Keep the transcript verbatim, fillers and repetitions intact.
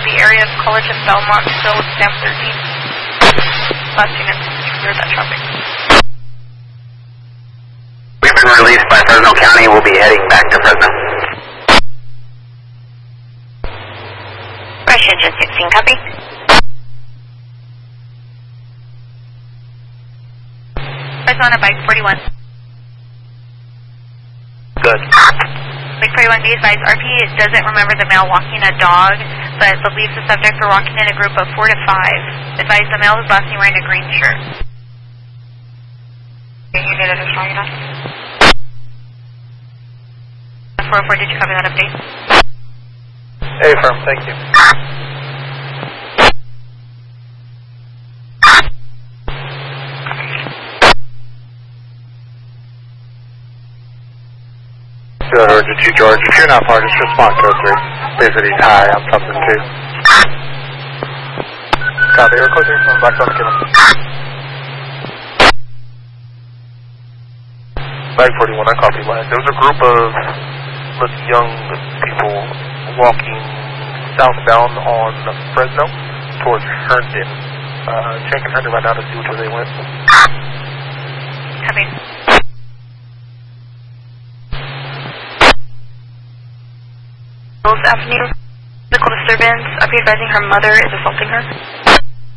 the area of College and Belmont, still with Stamp thirteen. Last unit cleared that traffic. We've been released by Fresno County. We'll be heading back to Fresno. Rush engine sixteen, copy. Fresno on a bike forty-one. Good. Bike forty-one, be advised, R P doesn't remember the male walking a dog, but believes the subjects are walking in a group of four to five. Advise the male is last seen wearing a green shirt. Okay, you did it as strong enough. four oh four, did you copy that update? A firm, thank you. Good, Urgent two, George. If you're not far, just respond code three. Basically, hi, I'm something two. Copy, we're closing from Black Zone Killer. Bag forty-one, I copy line. There was a group of let's young people walking southbound on Fresno towards Herndon. Uh, checking Herndon right now to see which way they went. Copy. Avenue, physical disturbance, I'll be advising her mother is assaulting her.